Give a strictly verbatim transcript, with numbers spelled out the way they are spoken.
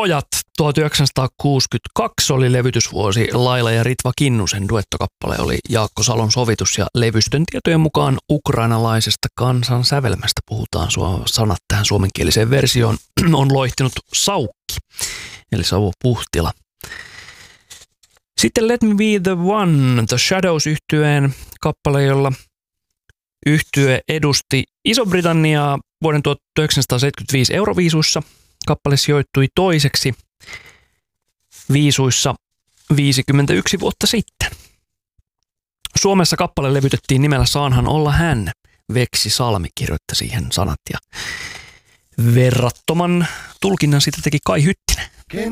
pojat tuhatyhdeksänsataakuusikymmentäkaksi oli levytysvuosi. Laila ja Ritva Kinnusen duettokappale oli Jaakko Salon sovitus ja levystön tietojen mukaan ukrainalaisesta kansan sävelmästä puhutaan. Sanat tähän suomenkieliseen versioon on loihtinut Saukki, eli Savo Puhtila. Sitten Let Me Be The One, The Shadows-yhtyeen kappale, jolla yhtye edusti Iso-Britanniaa vuoden tuhatyhdeksänsataaseitsemänkymmentäviisi Euroviisuissa. Kappale sijoittui toiseksi viisuissa viisikymmentäyksi vuotta sitten. Suomessa kappale levytettiin nimellä Saanhan olla hän. Veksi Salmi kirjoitti siihen sanat ja verrattoman tulkinnan siitä teki Kai Hyttinen.